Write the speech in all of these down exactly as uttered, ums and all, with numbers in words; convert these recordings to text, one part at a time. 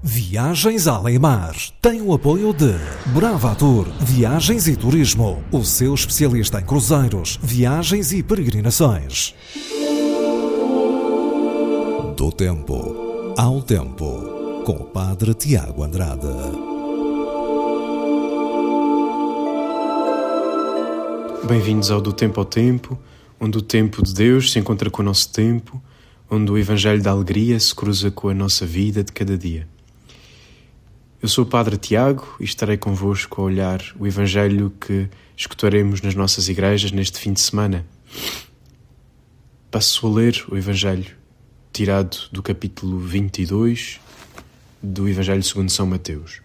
Viagens Além-Mar tem o apoio de Bravatur Viagens e Turismo, o seu especialista em cruzeiros, viagens e peregrinações. Do tempo ao tempo, com o Padre Tiago Andrade. Bem-vindos ao Do Tempo ao Tempo, onde o tempo de Deus se encontra com o nosso tempo, onde o Evangelho da Alegria se cruza com a nossa vida de cada dia. Eu sou o Padre Tiago e estarei convosco a olhar o Evangelho que escutaremos nas nossas igrejas neste fim de semana. Passo a ler o Evangelho tirado do capítulo vinte e dois do Evangelho segundo São Mateus.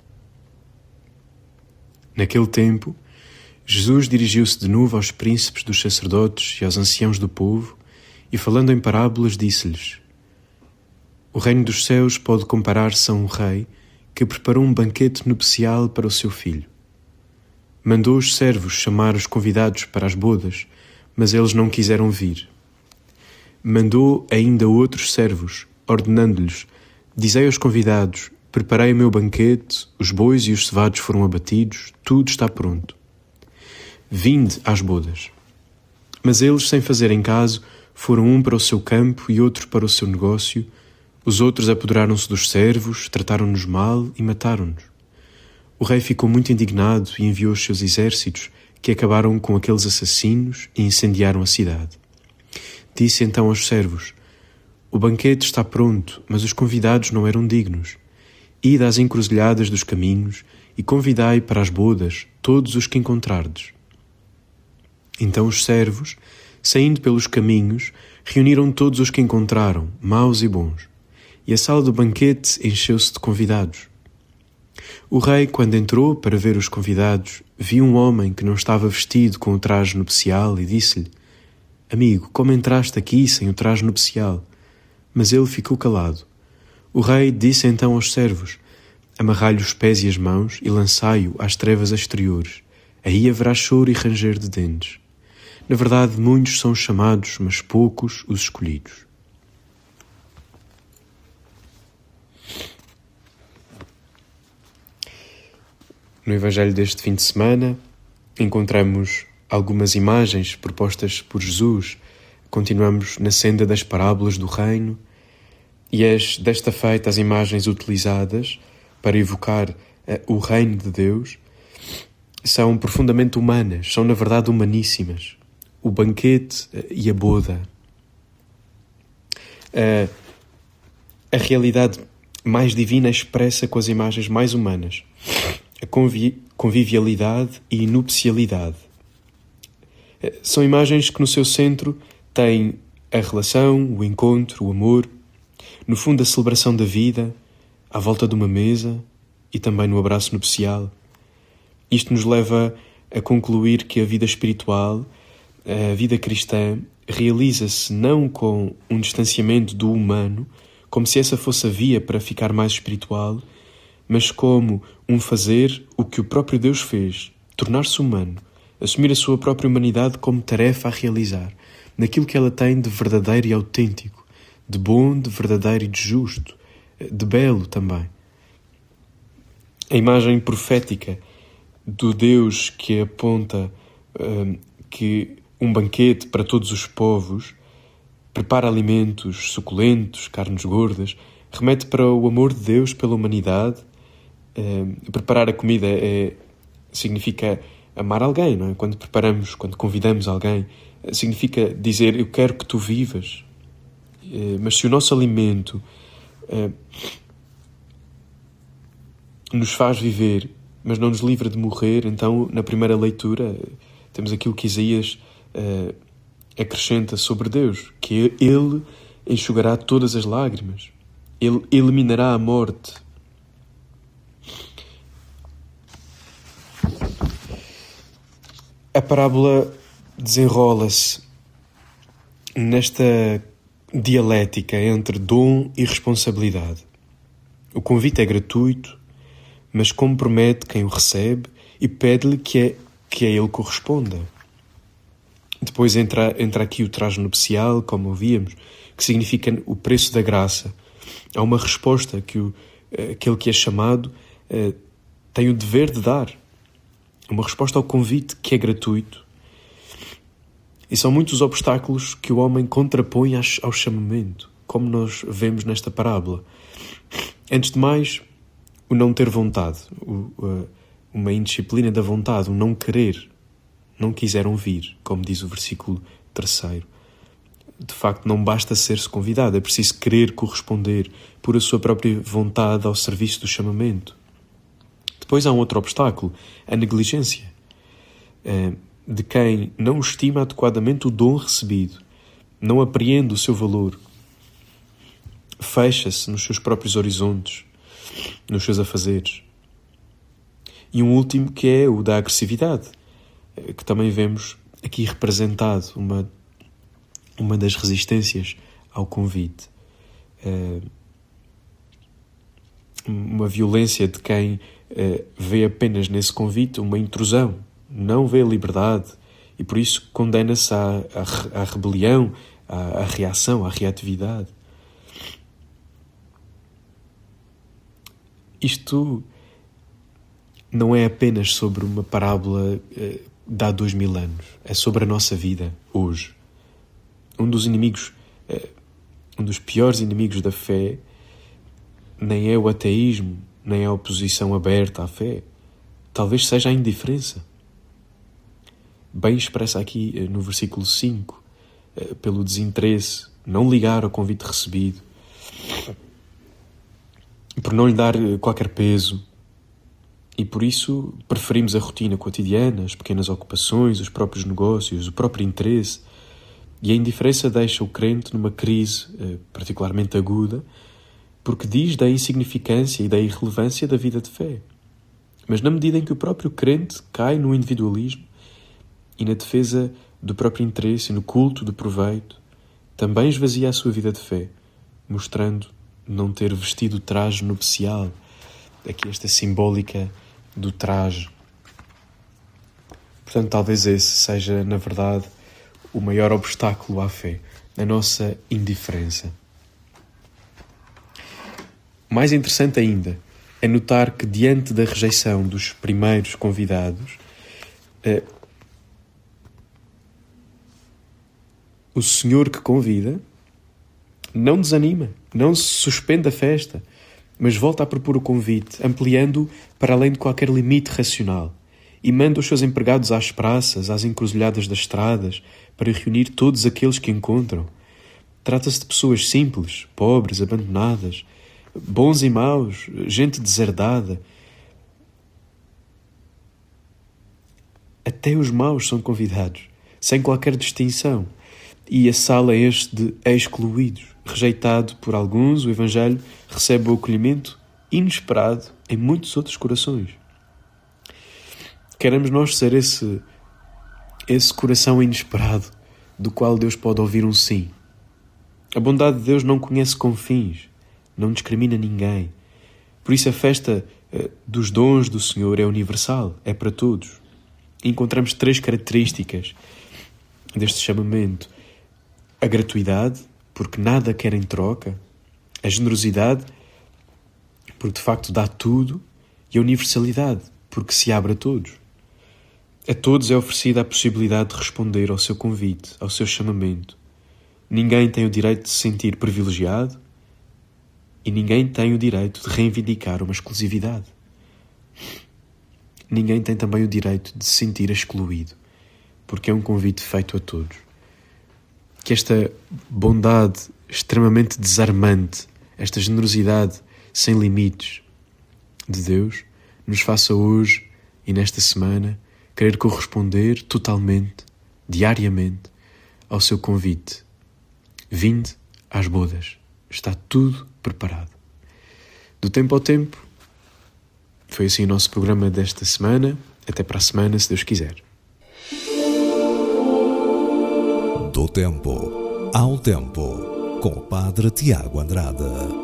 Naquele tempo, Jesus dirigiu-se de novo aos príncipes dos sacerdotes e aos anciãos do povo e, falando em parábolas, disse-lhes: O reino dos céus pode comparar-se a um rei que preparou um banquete nupcial para o seu filho. Mandou os servos chamar os convidados para as bodas, mas eles não quiseram vir. Mandou ainda outros servos, ordenando-lhes: Dizei aos convidados: Preparei o meu banquete, os bois e os cevados foram abatidos, tudo está pronto. Vinde às bodas. Mas eles, sem fazerem caso, foram um para o seu campo e outro para o seu negócio. Os outros apoderaram-se dos servos, trataram-nos mal e mataram-nos. O rei ficou muito indignado e enviou os seus exércitos, que acabaram com aqueles assassinos e incendiaram a cidade. Disse então aos servos: O banquete está pronto, mas os convidados não eram dignos. Ide às encruzilhadas dos caminhos e convidai para as bodas todos os que encontrardes. Então os servos, saindo pelos caminhos, reuniram todos os que encontraram, maus e bons, e a sala do banquete encheu-se de convidados. O rei, quando entrou para ver os convidados, viu um homem que não estava vestido com o traje nupcial e disse-lhe: Amigo, como entraste aqui sem o traje nupcial? Mas ele ficou calado. O rei disse então aos servos: Amarrai-lhe os pés e as mãos e lançai-o às trevas exteriores. Aí haverá choro e ranger de dentes. Na verdade, muitos são os chamados, mas poucos os escolhidos. No Evangelho deste fim de semana, encontramos algumas imagens propostas por Jesus. Continuamos na senda das parábolas do reino e as, desta feita, as imagens utilizadas para evocar uh, o reino de Deus são profundamente humanas, são na verdade humaníssimas. O banquete uh, e a boda. Uh, a realidade mais divina expressa com as imagens mais humanas a convi- convivialidade e nupcialidade. Uh, são imagens que no seu centro têm a relação, o encontro, o amor, no fundo a celebração da vida, à volta de uma mesa e também no abraço nupcial. Isto nos leva a concluir que a vida espiritual, a vida cristã, realiza-se não com um distanciamento do humano, como se essa fosse a via para ficar mais espiritual, mas como um fazer o que o próprio Deus fez, tornar-se humano, assumir a sua própria humanidade como tarefa a realizar, naquilo que ela tem de verdadeiro e autêntico, de bom, de verdadeiro e de justo, de belo também. A imagem profética do Deus que aponta um, que um banquete para todos os povos, prepara alimentos suculentos, carnes gordas, remete para o amor de Deus pela humanidade. Um, preparar a comida é, significa amar alguém, não é? Quando preparamos, quando convidamos alguém, significa dizer: eu quero que tu vivas. Uh, mas se o nosso alimento uh, nos faz viver, mas não nos livra de morrer, então, na primeira leitura, temos aquilo que Isaías uh, acrescenta sobre Deus, que Ele enxugará todas as lágrimas. Ele eliminará a morte. A parábola desenrola-se nesta dialética entre dom e responsabilidade. O convite é gratuito, mas compromete quem o recebe e pede-lhe que, é, que a ele corresponda. Depois entra, entra aqui o traje nupcial, como ouvíamos, que significa o preço da graça. Há uma resposta que o, aquele que é chamado tem o dever de dar uma resposta ao convite que é gratuito. E são muitos os obstáculos que o homem contrapõe ao chamamento, como nós vemos nesta parábola. Antes de mais, o não ter vontade, uma indisciplina da vontade, o não querer. Não quiseram vir, como diz o versículo terceiro. De facto, não basta ser-se convidado, é preciso querer corresponder por a sua própria vontade ao serviço do chamamento. Depois há um outro obstáculo, a negligência, de quem não estima adequadamente o dom recebido, não apreende o seu valor, fecha-se nos seus próprios horizontes, nos seus afazeres. E um último que é o da agressividade, que também vemos aqui representado, uma, uma das resistências ao convite. Uma violência de quem vê apenas nesse convite uma intrusão, não vê a liberdade e por isso condena-se à, à, à rebelião, à, à reação, à reatividade. Isto não é apenas sobre uma parábola eh, de há dois mil anos, é sobre a nossa vida hoje. Um dos inimigos, eh, um dos piores inimigos da fé nem é o ateísmo, nem é a oposição aberta à fé. Talvez seja a indiferença. Bem expressa aqui no versículo cinco, pelo desinteresse, não ligar ao convite recebido, por não lhe dar qualquer peso. E por isso preferimos a rotina cotidiana, as pequenas ocupações, os próprios negócios, o próprio interesse. E a indiferença deixa o crente numa crise particularmente aguda, porque diz da insignificância e da irrelevância da vida de fé. Mas na medida em que o próprio crente cai no individualismo e na defesa do próprio interesse e no culto do proveito, também esvazia a sua vida de fé, mostrando não ter vestido o traje nupcial, aqui esta simbólica do traje. Portanto, talvez esse seja, na verdade, o maior obstáculo à fé, a nossa indiferença. Mais interessante ainda é notar que, diante da rejeição dos primeiros convidados, eh, o Senhor que convida não desanima, não suspende a festa, mas volta a propor o convite, ampliando-o para além de qualquer limite racional, e manda os seus empregados às praças, às encruzilhadas das estradas, para reunir todos aqueles que encontram. Trata-se de pessoas simples, pobres, abandonadas, bons e maus, gente deserdada. Até os maus são convidados, sem qualquer distinção. E a sala é este de excluídos. Rejeitado por alguns, o Evangelho recebe o acolhimento inesperado em muitos outros corações. Queremos nós ser esse, esse coração inesperado do qual Deus pode ouvir um sim. A bondade de Deus não conhece confins, não discrimina ninguém. Por isso a festa uh, dos dons do Senhor é universal, é para todos. E encontramos três características deste chamamento. A gratuidade, porque nada quer em troca. A generosidade, porque de facto dá tudo. E a universalidade, porque se abre a todos. A todos é oferecida a possibilidade de responder ao seu convite, ao seu chamamento. Ninguém tem o direito de se sentir privilegiado e ninguém tem o direito de reivindicar uma exclusividade. Ninguém tem também o direito de se sentir excluído, porque é um convite feito a todos. Que esta bondade extremamente desarmante, esta generosidade sem limites de Deus, nos faça hoje e nesta semana querer corresponder totalmente, diariamente, ao seu convite. Vinde às bodas. Está tudo preparado. Do tempo ao tempo, foi assim o nosso programa desta semana. Até para a semana, se Deus quiser. Do tempo ao tempo, com o Padre Tiago Andrade.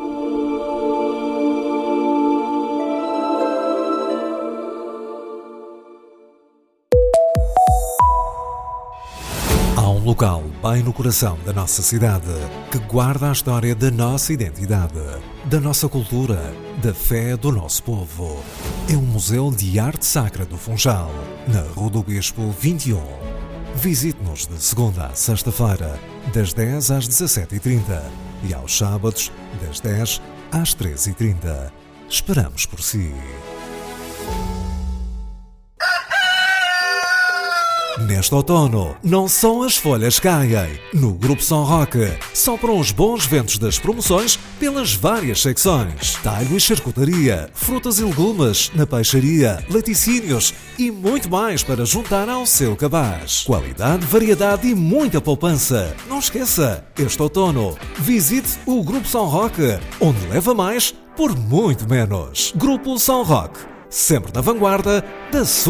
Há um local bem no coração da nossa cidade que guarda a história da nossa identidade. da nossa cultura, da fé do nosso povo. É um museu de arte sacra do Funchal, na Rua do Bispo vinte e um. Visite-nos de segunda a sexta-feira, das dez às dezassete e trinta e aos sábados, das dez às treze e trinta. Esperamos por si. Neste outono, não só as folhas caem. No Grupo São Roque, sopram os bons ventos das promoções pelas várias secções. Talho e charcutaria, frutas e legumes, na peixaria, laticínios e muito mais para juntar ao seu cabaz. Qualidade, variedade e muita poupança. Não esqueça, este outono, visite o Grupo São Roque, onde leva mais por muito menos. Grupo São Roque, sempre na vanguarda da sua